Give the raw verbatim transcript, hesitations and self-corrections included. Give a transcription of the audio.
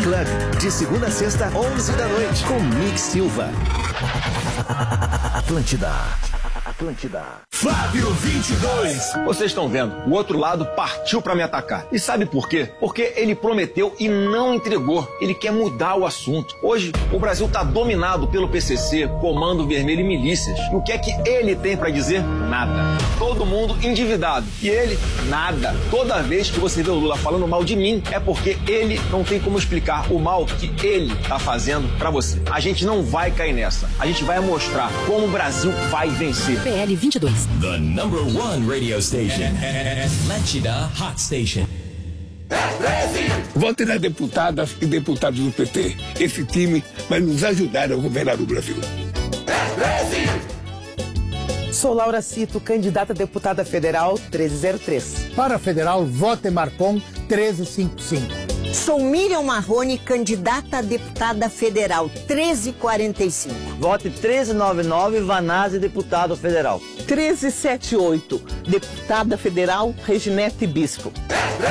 Club, de segunda a sexta, onze da noite, com Mick Silva. Atlântida. Atlântida. Flávio vinte e dois. Vocês estão vendo, o outro lado partiu pra me atacar. E sabe por quê? Porque ele prometeu e não entregou. Ele quer mudar o assunto. Hoje, o Brasil tá dominado pelo P C C, Comando Vermelho e milícias. E o que é que ele tem pra dizer? Nada. Todo mundo endividado. E ele, nada. Toda vez que você vê o Lula falando mal de mim, é porque ele não tem como explicar o mal que ele tá fazendo pra você. A gente não vai cair nessa. A gente vai mostrar como o Brasil vai vencer. P L vinte e dois. The number one radio station. Atlântida Hot Station. Vote nas deputadas e deputados do P T. Esse time vai nos ajudar a governar o Brasil. Sou Laura Cito, candidata a deputada federal treze zero três. Para a federal, vote Marcon treze cinquenta e cinco. Sou Miriam Marrone, candidata a deputada federal treze quarenta e cinco. Vote treze noventa e nove, Vanazzi, deputado federal. treze setenta e oito, deputada federal Reginete Bispo.